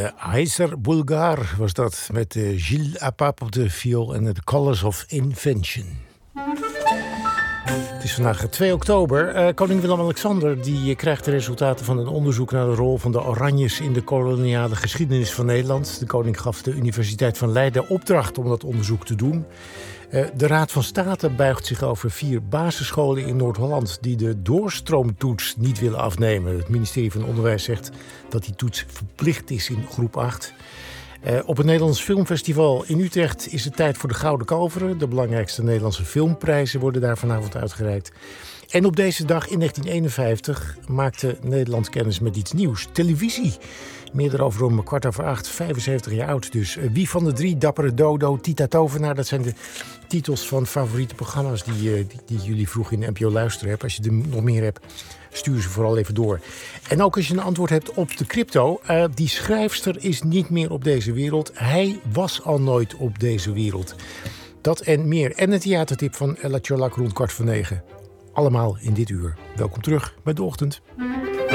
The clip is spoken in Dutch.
De Heiser Bulgar was dat, met Gilles Apap op de viool en The Colors of Invention. Het is vandaag 2 oktober. Koning Willem-Alexander die krijgt de resultaten van een onderzoek naar de rol van de Oranjes in de koloniale geschiedenis van Nederland. De koning gaf de Universiteit van Leiden opdracht om dat onderzoek te doen. De Raad van State buigt zich over 4 basisscholen in Noord-Holland die de doorstroomtoets niet willen afnemen. Het ministerie van Onderwijs zegt dat die toets verplicht is in groep 8. Op het Nederlands Filmfestival in Utrecht is het tijd voor de Gouden Kalveren. De belangrijkste Nederlandse filmprijzen worden daar vanavond uitgereikt. En op deze dag in 1951 maakte Nederland kennis met iets nieuws. Televisie. Meer daarover om 7:15, 75 jaar oud dus. Wie van de 3, Dappere Dodo, Tita Tovenaar... dat zijn de titels van favoriete programma's die jullie vroeg in de NPO Luisteren hebben. Als je er nog meer hebt, stuur ze vooral even door. En ook als je een antwoord hebt op de crypto. Die schrijfster is niet meer op deze wereld. Hij was al nooit op deze wereld. Dat en meer. En het theatertip van Ella Tjorlak rond 8:15. Allemaal in dit uur. Welkom terug bij De Ochtend.